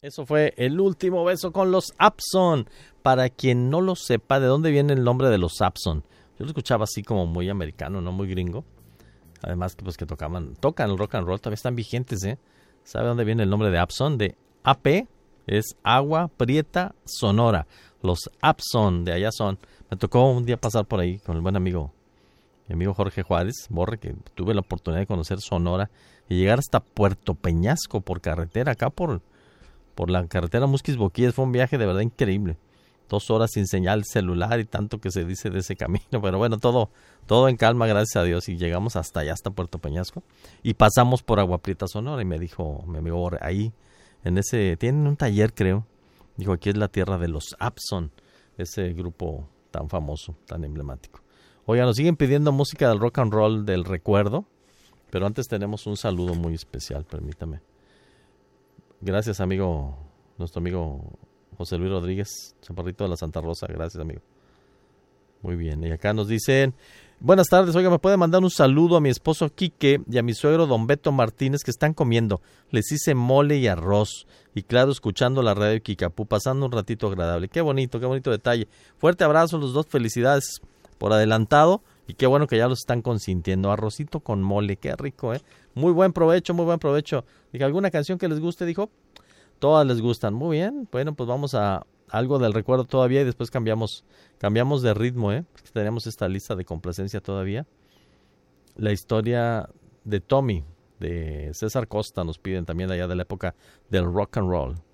Eso fue El Último Beso con los Abson. Para quien no lo sepa, ¿de dónde viene el nombre de los Abson? Yo lo escuchaba así como muy americano, no muy gringo. Además que pues que tocan el rock and roll, todavía están vigentes, ¿eh? ¿Sabe dónde viene el nombre de Abson? De AP, es Agua Prieta Sonora. Los Abson, de allá son. Me tocó un día pasar por ahí con el buen amigo, mi amigo Jorge Juárez Borre, que tuve la oportunidad de conocer Sonora y llegar hasta Puerto Peñasco por carretera, acá por la carretera Musquis-Boquíes. Fue un viaje de verdad increíble. 2 horas sin señal celular y tanto que se dice de ese camino. Pero bueno, todo en calma, gracias a Dios. Y llegamos hasta allá, hasta Puerto Peñasco. Y pasamos por Agua Prieta Sonora. Y me dijo mi amigo Borre, ahí, tienen un taller, creo. Dijo, aquí es la tierra de los Abson. Ese grupo tan famoso, tan emblemático. Oigan, nos siguen pidiendo música del rock and roll del recuerdo. Pero antes tenemos un saludo muy especial, permítame. Gracias, nuestro amigo José Luis Rodríguez, chaparrito de la Santa Rosa. Gracias, amigo. Muy bien. Y acá nos dicen, buenas tardes, oiga, ¿me puede mandar un saludo a mi esposo Quique y a mi suegro Don Beto Martínez que están comiendo? Les hice mole y arroz. Y claro, escuchando la radio de Kikapú, pasando un ratito agradable. Qué bonito detalle. Fuerte abrazo, los dos, felicidades por adelantado. Y qué bueno que ya los están consintiendo. Arrocito con mole, qué rico, ¿eh? Muy buen provecho, muy buen provecho. Dije, ¿alguna canción que les guste? Dijo, todas les gustan. Muy bien, bueno, pues vamos a algo del recuerdo todavía y después cambiamos de ritmo, ¿eh? Porque tenemos esta lista de complacencia todavía. La historia de Tommy, de César Costa, nos piden también allá de la época del rock and roll.